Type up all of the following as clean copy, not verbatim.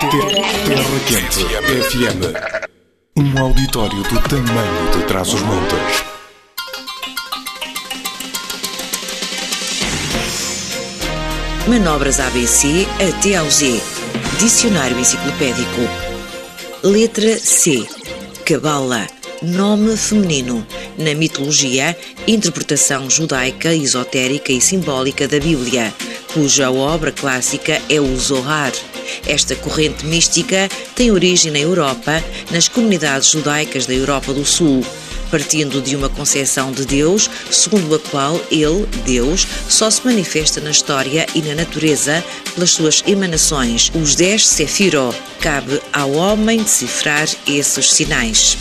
Terra Quente FM. Um auditório do tamanho de Trás-os-Montes. Manobras ABC até ao Z. Dicionário enciclopédico. Letra C. Cabala. Nome feminino. Na mitologia, interpretação judaica, esotérica e simbólica da Bíblia, cuja obra clássica é o Zohar. Esta corrente mística tem origem na Europa, nas comunidades judaicas da Europa do Sul, partindo de uma concepção de Deus, segundo a qual ele, Deus, só se manifesta na história e na natureza pelas suas emanações, os 10 Sefiró. Cabe ao homem decifrar esses sinais.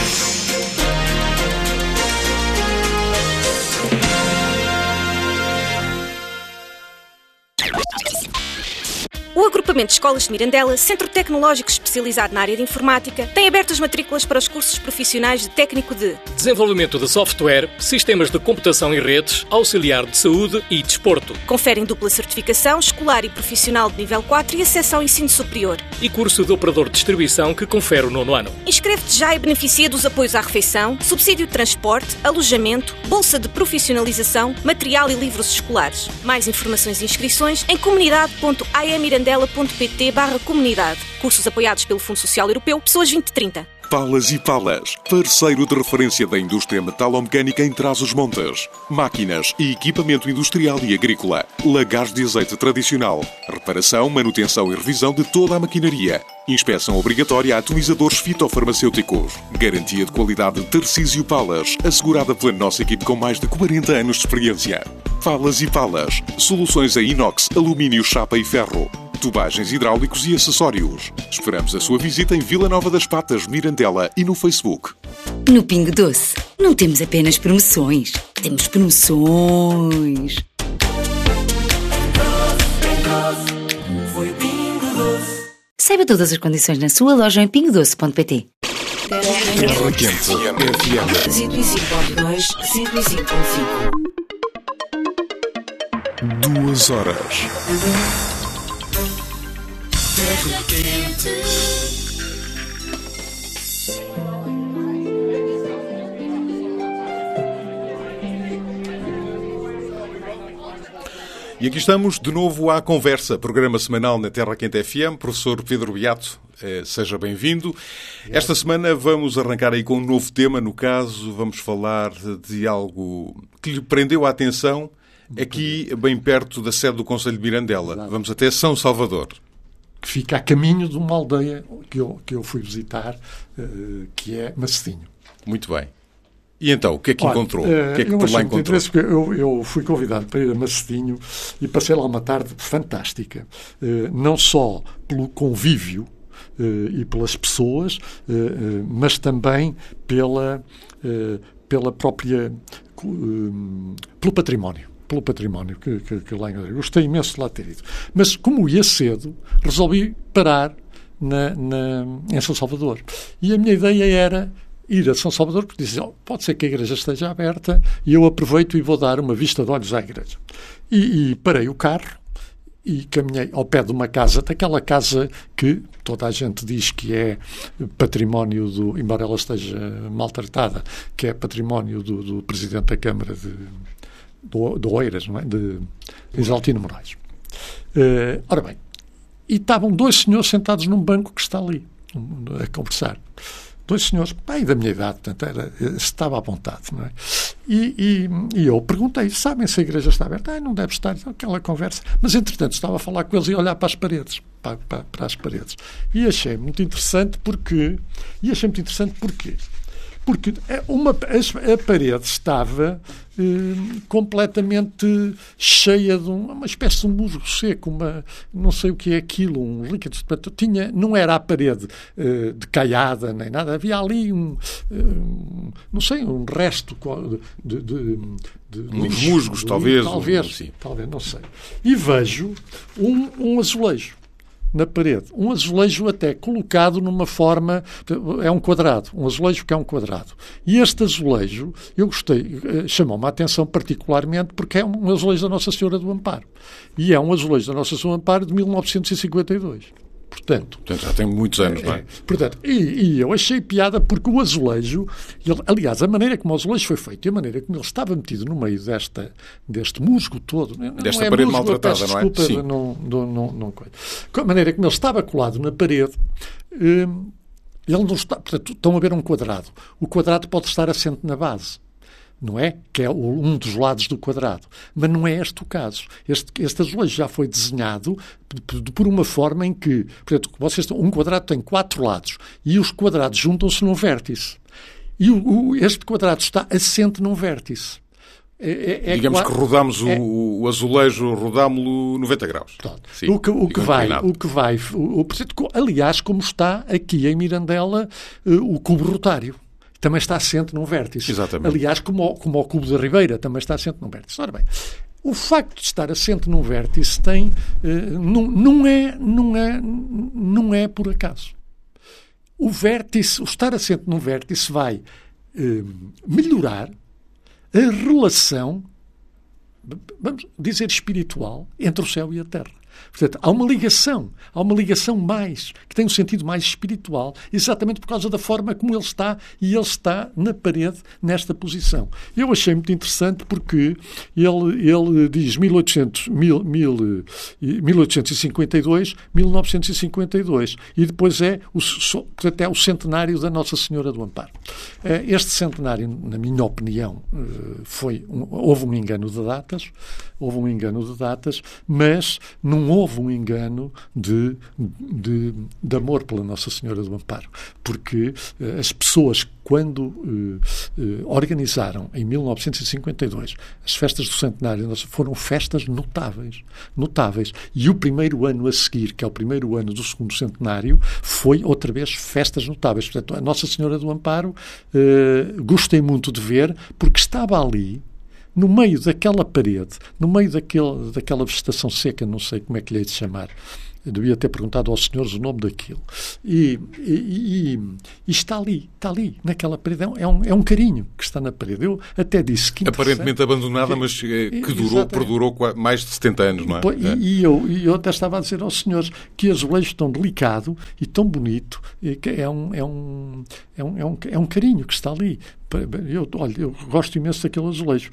O Agrupamento de Escolas de Mirandela, centro tecnológico especializado na área de informática, tem aberto as matrículas para os cursos profissionais de técnico de desenvolvimento de software, sistemas de computação e redes, auxiliar de saúde e desporto. Conferem dupla certificação escolar e profissional de nível 4 e acesso ao ensino superior. E curso de operador de distribuição que confere o 9º ano. Inscreve-te já e beneficia dos apoios à refeição, subsídio de transporte, alojamento, bolsa de profissionalização, material e livros escolares. Mais informações e inscrições em comunidade.aemirandela.pt/comunidade. Cursos apoiados pelo Fundo Social Europeu, Pessoas 2030. Palas e Palas, parceiro de referência da indústria metalomecânica em Trás-os-Montes. Máquinas e equipamento industrial e agrícola. Lagares de azeite tradicional. Reparação, manutenção e revisão de toda a maquinaria. Inspeção obrigatória a atomizadores fitofarmacêuticos. Garantia de qualidade Tarcísio Palas, assegurada pela nossa equipe com mais de 40 anos de experiência. Palas e Palas, soluções em inox, alumínio, chapa e ferro. Tubagens hidráulicos e acessórios. Esperamos a sua visita em Vila Nova das Patas, Mirandela e no Facebook. No Pingo Doce, não temos apenas promoções, temos promoções. Saiba todas as condições na sua loja em pingodoce.pt. Terra Quente FM. 105.2, 105.5. 2 horas. E aqui estamos de novo à conversa, programa semanal na Terra Quente FM. Professor Pedro Beato, seja bem-vindo. Esta semana vamos arrancar aí com um novo tema. No caso, vamos falar de algo que lhe prendeu a atenção aqui bem perto da sede do Conselho de Mirandela. Vamos até São Salvador. Que fica a caminho de uma aldeia que eu fui visitar, que é Macedinho. Muito bem. E então, o que é que encontrou? O que é que por lá encontrou? Eu fui convidado para ir a Macedinho e passei lá uma tarde fantástica. Não só pelo convívio e pelas pessoas, mas também pela própria... pelo património. Pelo património que lá encontrei. Gostei imenso de lá ter ido. Mas, como ia cedo, resolvi parar em São Salvador. E a minha ideia era ir a São Salvador, porque dizia, pode ser que a igreja esteja aberta, e eu aproveito e vou dar uma vista de olhos à igreja. E parei o carro e caminhei ao pé de uma casa, daquela casa que toda a gente diz que é património embora ela esteja maltratada, que é património do Presidente da Câmara de Oeiras, não é? De Isaltino Moraes. Ora bem, e estavam 2 senhores sentados num banco que está ali, a conversar. 2 senhores, pai da minha idade, portanto, estava à vontade, não é? E eu perguntei, sabem se a igreja está aberta? Não deve estar, aquela conversa. Mas, entretanto, estava a falar com eles e a olhar para as paredes, para as paredes. E achei muito interessante porque... Porque a parede estava completamente cheia de uma espécie de um musgo seco, não sei o que é aquilo, um líquido. Não era a parede decaiada nem nada, havia ali um resto de musgos, talvez, não sei. E vejo um azulejo na parede. Um azulejo até colocado numa forma... É um quadrado. Um azulejo que é um quadrado. E este azulejo, eu gostei, chamou-me a atenção particularmente porque é um azulejo da Nossa Senhora do Amparo. E é um azulejo da Nossa Senhora do Amparo de 1952. Portanto, já tem muitos anos, não é? Portanto, e eu achei piada porque o azulejo, aliás, a maneira como o azulejo foi feito e a maneira como ele estava metido no meio deste musgo todo, desta parede maltratada, não é? Desculpa, sim. Não coisa. A maneira como ele estava colado na parede, ele não está. Portanto, estão a ver um quadrado. O quadrado pode estar assente na base. Não é? Que é um dos lados do quadrado. Mas não é este o caso. Este azulejo já foi desenhado por uma forma em que, portanto, um quadrado tem 4 lados e os quadrados juntam-se num vértice. E este quadrado está assente num vértice. Digamos que rodamos o azulejo, rodámo-lo 90 graus. Sim, aliás, como está aqui em Mirandela o cubo rotário. Também está assente num vértice. Exatamente. Aliás, como o Cubo da Ribeira também está assente num vértice. Ora bem, o facto de estar assente num vértice não é por acaso. O estar assente num vértice vai melhorar a relação, vamos dizer, espiritual entre o céu e a terra. Portanto, há uma ligação mais, que tem um sentido mais espiritual, exatamente por causa da forma como ele está, e ele está na parede nesta posição. Eu achei muito interessante porque ele diz 1852, 1952, e depois portanto, é o centenário da Nossa Senhora do Amparo. Este centenário, na minha opinião, houve um engano de datas, mas não houve um engano de amor pela Nossa Senhora do Amparo, porque as pessoas, quando organizaram em 1952 as festas do centenário, foram festas notáveis, e o primeiro ano a seguir, que é o primeiro ano do segundo centenário, foi outra vez festas notáveis. Portanto, a Nossa Senhora do Amparo gostei muito de ver, porque estava ali no meio daquela parede, no meio daquela vegetação seca, não sei como é que lhe hei de chamar. Eu devia ter perguntado aos senhores o nome daquilo. E está ali, naquela parede. É um carinho que está na parede. Eu até disse que aparentemente abandonada, mas que perdurou mais de 70 anos, não é? E eu até estava a dizer aos senhores que azulejo tão delicado e tão bonito, que é um carinho que está ali. Eu gosto imenso daquele azulejo.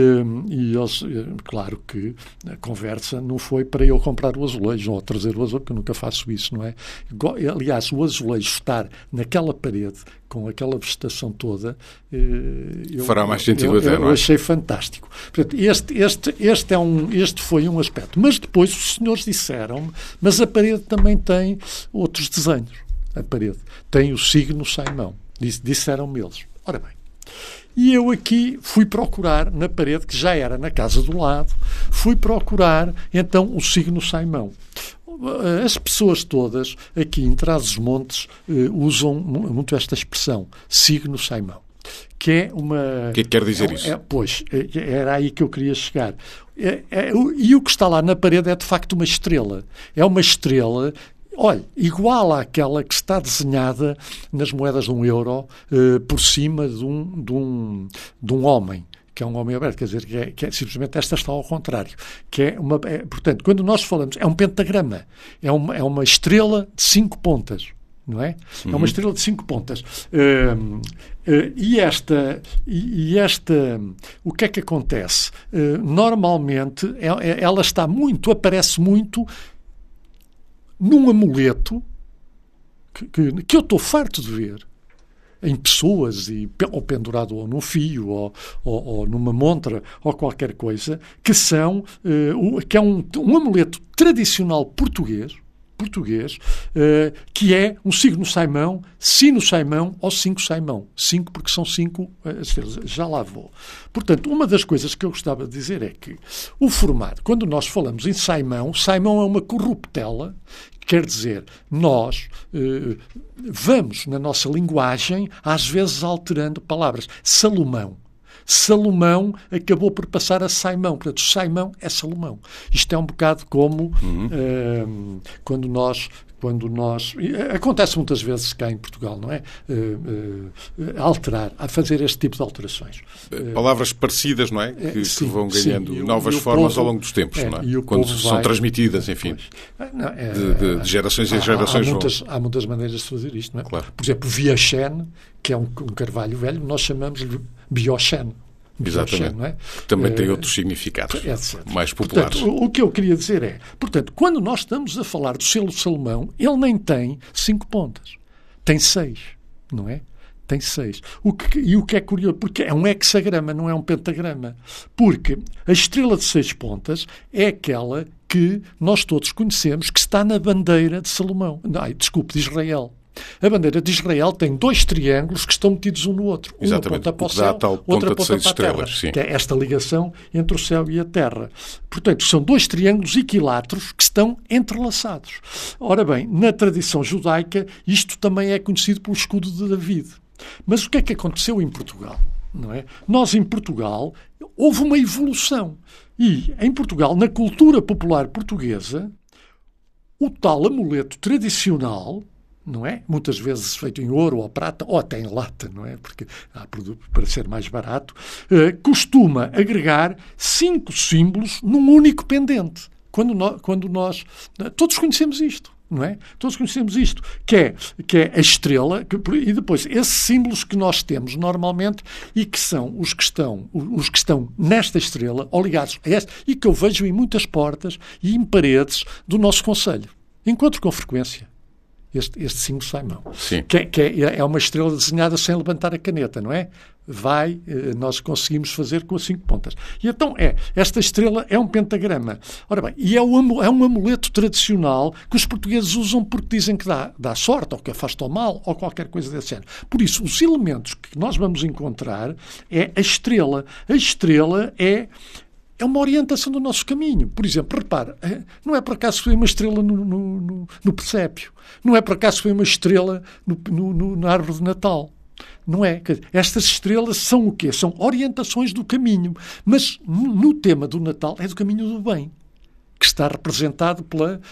Claro que a conversa não foi para eu comprar o azulejo ou trazer o azulejo, porque eu nunca faço isso, não é? Aliás, o azulejo estar naquela parede, com aquela vegetação toda, fará mais sentido até, não é? Eu achei fantástico. Portanto, este foi um aspecto. Mas depois os senhores disseram-me, mas a parede também tem outros desenhos. A parede tem o signo Saimão. Disseram-me eles. Ora bem, e eu aqui fui procurar na parede, que já era na casa do lado, fui procurar então o signo Saimão. As pessoas todas aqui em Trás-os-Montes usam muito esta expressão, signo Saimão, que é uma... O que é que quer dizer isso? Pois, era aí que eu queria chegar. E o que está lá na parede é de facto uma estrela. É uma estrela... Olha, igual àquela que está desenhada nas moedas de €1 por cima de um homem, que é um homem aberto, quer dizer, que é simplesmente esta está ao contrário. Portanto, quando nós falamos, é um pentagrama, é uma estrela de 5 pontas, não é? É uma estrela de 5 pontas. O que é que acontece? Normalmente, ela aparece muito num amuleto que eu estou farto de ver em pessoas, ou pendurado ou num fio, ou numa montra, ou qualquer coisa, que é um amuleto tradicional português, que é um signo Saimão, sino Saimão ou 5 Saimão. 5 porque são 5 estrelas. Já lá vou. Portanto, uma das coisas que eu gostava de dizer é que o formato, quando nós falamos em Saimão é uma corruptela, quer dizer, nós vamos, na nossa linguagem, às vezes alterando palavras. Salomão acabou por passar a Saimão. Portanto, Saimão é Salomão. Isto é um bocado como quando nós quando nós... Acontece muitas vezes cá em Portugal, não é? A fazer este tipo de alterações. Palavras parecidas, não é? Que vão ganhando sim, novas formas ao longo dos tempos, não é? Quando são transmitidas, enfim, de gerações em gerações. Há muitas maneiras de fazer isto, não é? Claro. Por exemplo, Viaxene, que é um carvalho velho, nós chamamos-lhe Bioxene. Exatamente. Não é? Também tem outros significados mais populares. Portanto, o que eu queria dizer é, portanto, quando nós estamos a falar do selo Salomão, ele nem tem 5 pontas. Tem 6, não é? Tem 6. O que é curioso, porque é um hexagrama, não é um pentagrama. Porque a estrela de 6 pontas é aquela que nós todos conhecemos, que está na bandeira de Salomão. De Israel. A bandeira de Israel tem 2 triângulos que estão metidos um no outro. Uma ponta para o céu, outra ponta para a terra. Sim. Que é esta ligação entre o céu e a terra. Portanto, são 2 triângulos equiláteros que estão entrelaçados. Ora bem, na tradição judaica, isto também é conhecido pelo escudo de David. Mas o que é que aconteceu em Portugal? Não é? Nós, em Portugal, houve uma evolução. E, em Portugal, na cultura popular portuguesa, o tal amuleto tradicional, não é? Muitas vezes feito em ouro ou prata, ou até em lata, não é? Porque há produto para ser mais barato, costuma agregar 5 símbolos num único pendente. Quando nós todos conhecemos isto, não é? Todos conhecemos isto, que é a estrela, e depois esses símbolos que nós temos normalmente e que são os que estão nesta estrela, ou ligados a esta, e que eu vejo em muitas portas e em paredes do nosso concelho. Encontro com frequência este símbolo Salomão. Que é uma estrela desenhada sem levantar a caneta, não é? Nós conseguimos fazer com as 5 pontas. E então esta estrela é um pentagrama. Ora bem, e é um amuleto tradicional que os portugueses usam porque dizem que dá sorte, ou que afasta o mal, ou qualquer coisa desse género. Por isso, os elementos que nós vamos encontrar é a estrela. A estrela é uma orientação do nosso caminho. Por exemplo, repara, não é por acaso foi uma estrela no presépio. Não é por acaso foi uma estrela na árvore de Natal. Não é? Estas estrelas são o quê? São orientações do caminho. Mas no tema do Natal é do caminho do bem, que está representado por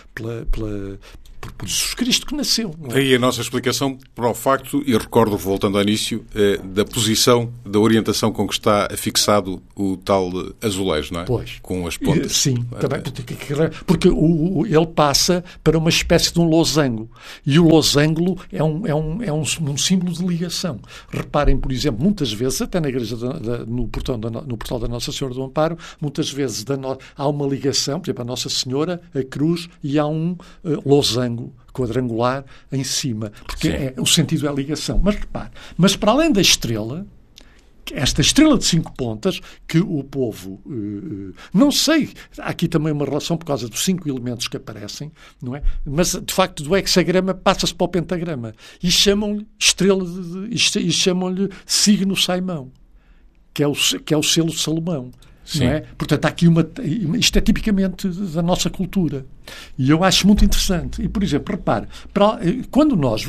Jesus Cristo que nasceu. Não é? Daí a nossa explicação para o facto, e recordo, voltando ao início, da posição, da orientação com que está fixado o tal azulejo, não é? Pois. Com as pontas. Sim, também, porque ele passa para uma espécie de um losango. E o losango é um símbolo de ligação. Reparem, por exemplo, muitas vezes, até na igreja, no portal da Nossa Senhora do Amparo, muitas vezes há uma ligação, por exemplo, a Nossa Senhora, a cruz, e há um losango quadrangular em cima, porque o sentido é a ligação. Mas repare, para além da estrela, esta estrela de 5 pontas, que o povo, não sei, há aqui também uma relação por causa dos 5 elementos que aparecem, não é? Mas, de facto, do hexagrama passa-se para o pentagrama e chamam-lhe estrela, e chamam-lhe signo Salomão, que é o selo Salomão. Não é? Portanto, há aqui isto é tipicamente da nossa cultura. E eu acho muito interessante. E, por exemplo, repare, quando nós,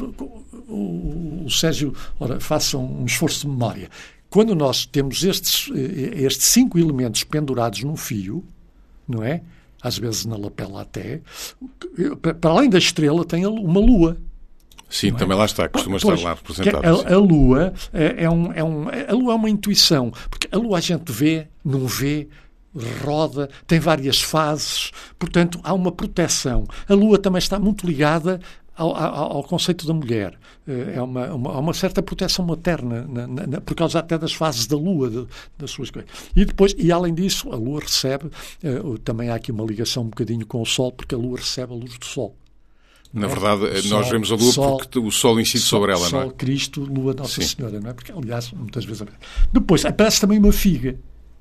o Sérgio, faça um esforço de memória, quando nós temos estes 5 elementos pendurados num fio, não é? Às vezes na lapela até, para além da estrela tem uma lua. Sim, também lá está, costuma estar lá representado. A Lua a Lua é uma intuição, porque a Lua a gente vê, não vê, roda, tem várias fases, portanto há uma proteção. A Lua também está muito ligada ao conceito da mulher. Há uma certa proteção materna, por causa até das fases da Lua, das suas coisas. E além disso, a Lua recebe, também há aqui uma ligação um bocadinho com o Sol, porque a Lua recebe a luz do Sol. Na verdade, nós vemos a Lua porque o Sol incide sobre ela, não é? Sol, Cristo, Lua, Nossa Senhora, não é? Porque, aliás, muitas vezes... Depois, aparece também uma figa.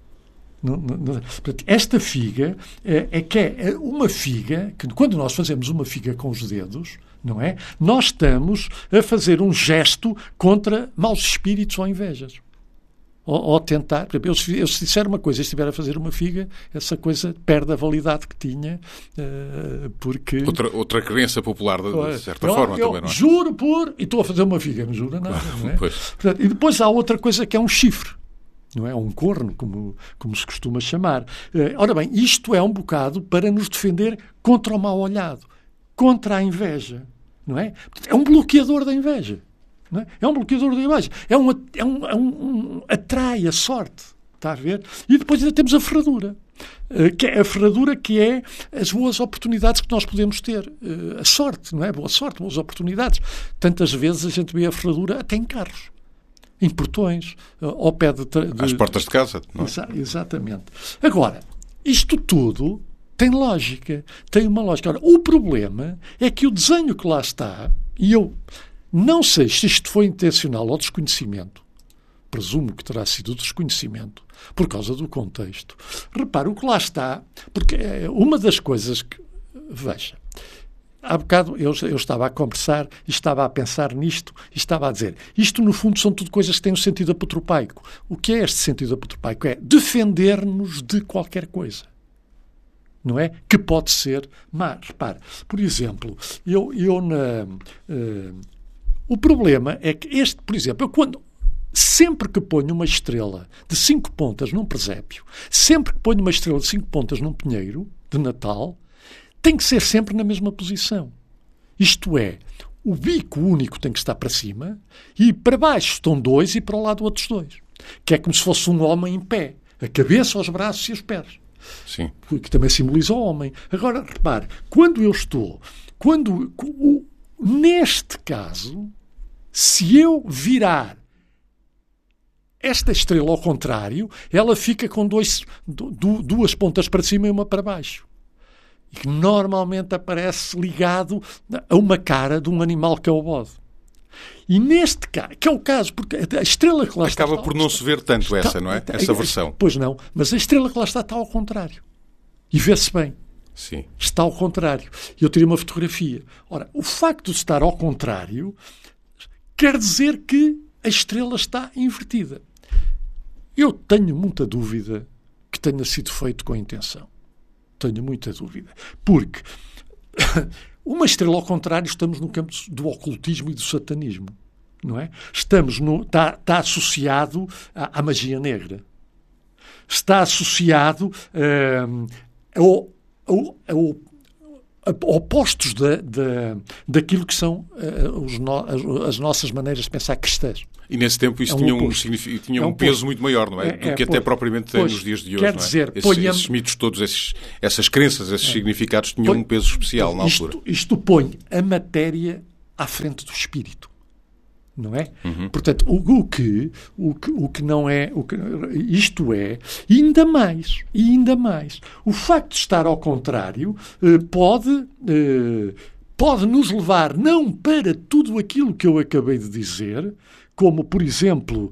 Esta figa é uma figa, que quando nós fazemos uma figa com os dedos, não é? Nós estamos a fazer um gesto contra maus espíritos ou invejas. Ou tentar, por exemplo, eu se disser uma coisa e estiver a fazer uma figa, essa coisa perde a validade que tinha, porque... Outra crença popular, de certa forma, também, não é? Juro e estou a fazer uma figa, não juro nada, não é? Portanto, e depois há outra coisa que é um chifre, não é? Um corno, como se costuma chamar. Ora bem, isto é um bocado para nos defender contra o mal olhado. contra a inveja, não é? É um bloqueador da inveja. Não é? É um bloqueador da inveja. Atrai a sorte. Está a ver? E depois ainda temos a ferradura. Que é a ferradura, que é as boas oportunidades que nós podemos ter. A sorte, não é? Boa sorte, boas oportunidades. Tantas vezes a gente vê a ferradura até em carros, em portões, ao pé de às portas de casa. Não é? Exatamente. Agora, isto tudo tem lógica. Tem uma lógica. Ora, o problema é que o desenho que lá está, e eu não sei se isto foi intencional ou desconhecimento, presumo que terá sido desconhecimento, por causa do contexto. Repara, o que lá está, porque uma das coisas que... Veja, há bocado eu estava a conversar e estava a pensar nisto e estava a dizer, isto no fundo são tudo coisas que têm um sentido apotropaico. O que é este sentido apotropaico? É defender-nos de qualquer coisa. Não é? Que pode ser má. Repare, por exemplo, o problema é que por exemplo, sempre que ponho uma estrela de 5 pontas num presépio, sempre que ponho uma estrela de 5 pontas num pinheiro de Natal, tem que ser sempre na mesma posição. Isto é, o bico único tem que estar para cima e para baixo estão 2 e para o lado outros 2. Que é como se fosse um homem em pé. A cabeça, os braços e os pés. Sim. Que também simboliza o homem. Agora, repare, neste caso, se eu virar esta estrela ao contrário, ela fica com 2 pontas para cima e uma para baixo. E que normalmente aparece ligado a uma cara de um animal que é o bode. E neste caso, que é o caso, porque a estrela que lá está... Acaba por não se ver tanto não é? Essa versão. Pois não, mas a estrela que lá está ao contrário. E vê-se bem. Sim. Está ao contrário. E eu tirei uma fotografia. Ora, o facto de estar ao contrário quer dizer que a estrela está invertida. Eu tenho muita dúvida que tenha sido feito com intenção. Tenho muita dúvida. Porque uma estrela ao contrário, estamos no campo do ocultismo e do satanismo. Não é? Está associado à magia negra. Está associado a opostos daquilo que são as nossas maneiras de pensar cristãs. E nesse tempo isso tinha um peso muito maior, não é? Do que até propriamente tem nos dias de hoje. Quer não é? dizer, esses mitos todos, essas crenças, esses significados tinham um peso especial na altura. Isto põe a matéria à frente do espírito. Não é? Uhum. Portanto, o que não é... isto é, e ainda mais, o facto de estar ao contrário pode nos levar não para tudo aquilo que eu acabei de dizer, como, por exemplo,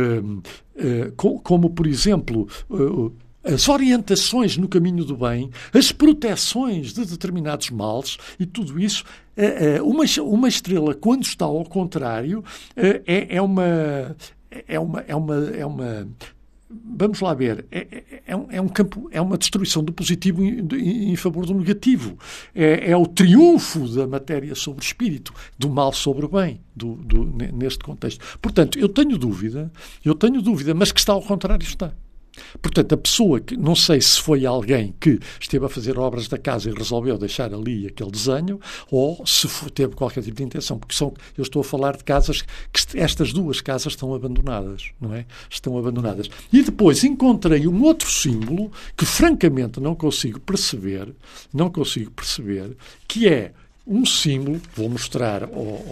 as orientações no caminho do bem, as proteções de determinados males e tudo isso. Uma estrela, quando está ao contrário, é uma vamos lá ver, é um campo, é uma destruição do positivo em favor do negativo. É o triunfo da matéria sobre o espírito, do mal sobre o bem, neste contexto. Portanto, eu tenho dúvida, mas que está ao contrário está. Portanto, a pessoa que, não sei se foi alguém que esteve a fazer obras da casa e resolveu deixar ali aquele desenho, ou se teve qualquer tipo de intenção, porque eu estou a falar de casas que estas 2 casas estão abandonadas, não é? Estão abandonadas. E depois encontrei um outro símbolo que francamente não consigo perceber, que é um símbolo, vou mostrar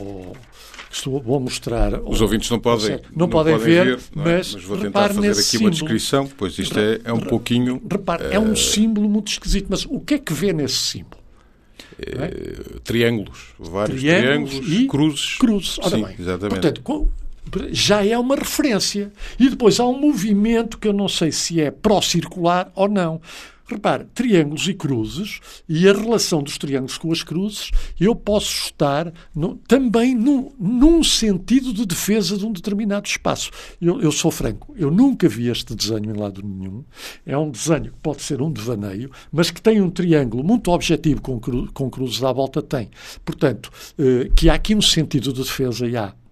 os ouvintes não podem ver, mas vou tentar fazer aqui uma descrição, pois isto é um pouquinho... Repare, é um símbolo muito esquisito, mas o que é que vê nesse símbolo? Triângulos, vários triângulos e cruzes. Ora sim, bem, exatamente. Portanto, já é uma referência. E depois há um movimento que eu não sei se é pró-circular ou não. Repare, triângulos e cruzes, e a relação dos triângulos com as cruzes, eu posso estar também num sentido de defesa de um determinado espaço. Eu sou franco, eu nunca vi este desenho em lado nenhum. É um desenho que pode ser um devaneio, mas que tem um triângulo muito objetivo com cruzes à volta, tem. Portanto, que há aqui um sentido de defesa, e há.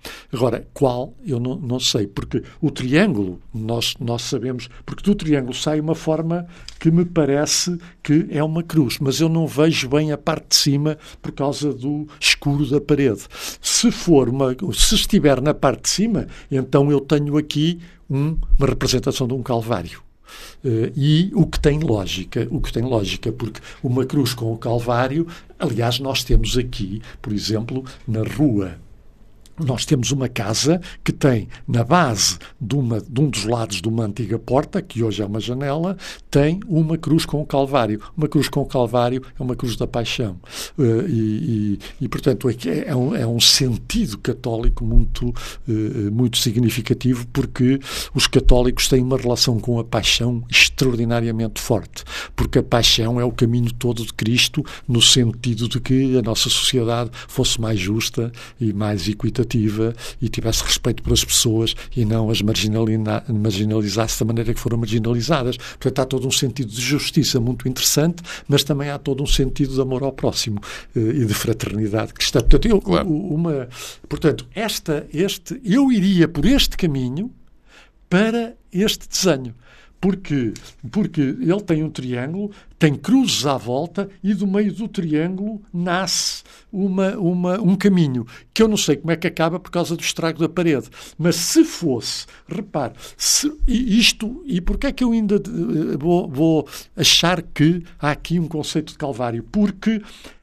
Agora, qual, eu não sei, porque o triângulo, nós sabemos, porque do triângulo sai uma forma que me parece que é uma cruz, mas eu não vejo bem a parte de cima por causa do escuro da parede. Se estiver na parte de cima, então eu tenho aqui uma representação de um calvário. E o que tem lógica, porque uma cruz com o calvário, aliás, nós temos aqui, por exemplo, na rua, nós temos uma casa que tem, na base de um dos lados de uma antiga porta, que hoje é uma janela, tem uma cruz com o Calvário. Uma cruz com o Calvário é uma cruz da paixão. Portanto, é um sentido católico muito significativo, porque os católicos têm uma relação com a paixão extraordinariamente forte. Porque a paixão é o caminho todo de Cristo, no sentido de que a nossa sociedade fosse mais justa e mais equitativa e tivesse respeito pelas pessoas e não as marginalizasse da maneira que foram marginalizadas. Portanto, há todo um sentido de justiça muito interessante, mas também há todo um sentido de amor ao próximo e de fraternidade que está. Portanto, eu iria por este caminho para este desenho. Porque ele tem um triângulo, tem cruzes à volta e do meio do triângulo nasce um caminho, que eu não sei como é que acaba por causa do estrago da parede. Mas se fosse, repare, e porquê é que eu ainda vou achar que há aqui um conceito de Calvário? Porque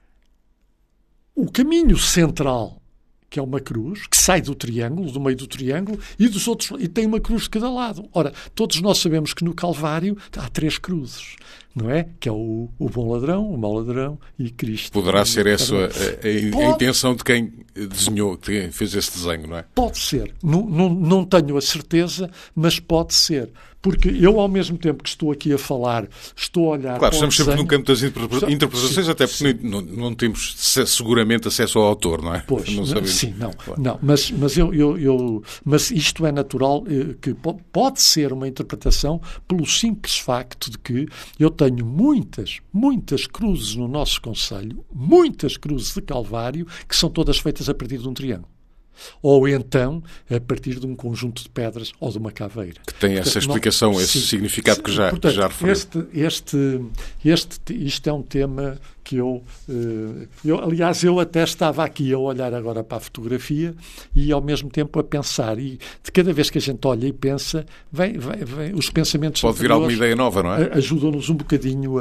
o caminho central, que é uma cruz, que sai do triângulo, do meio do triângulo, e tem uma cruz de cada lado. Ora, todos nós sabemos que no Calvário há 3 cruzes, não é? Que é o bom ladrão, o mau ladrão e Cristo. Poderá ser essa a intenção de quem desenhou, de quem fez esse desenho, não é? Pode ser. Não tenho a certeza, mas pode ser. Porque eu, ao mesmo tempo que estou aqui a falar, estou a olhar... Claro, estamos sempre no campo das interpretações, até porque não temos seguramente acesso ao autor, não é? Pois, não. Mas isto é natural, que pode ser uma interpretação pelo simples facto de que eu tenho muitas cruzes no nosso concelho, muitas cruzes de Calvário, que são todas feitas a partir de um triângulo. Ou então a partir de um conjunto de pedras ou de uma caveira. Que tem essa explicação, esse significado que já referiu. Isto é um tema que aliás, eu até estava aqui a olhar agora para a fotografia e ao mesmo tempo a pensar, e de cada vez que a gente olha e pensa, vem os pensamentos pode vir alguma ideia nova, não é? Ajudam-nos um bocadinho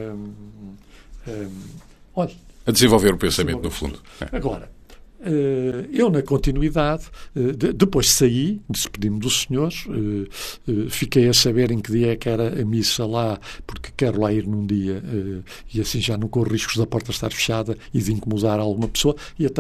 a desenvolver o pensamento, no fundo. Agora, eu, na continuidade, depois saí, despedi-me dos senhores, fiquei a saber em que dia é que era a missa lá, porque quero lá ir num dia, e assim já não corro riscos da porta estar fechada e de incomodar alguma pessoa, e então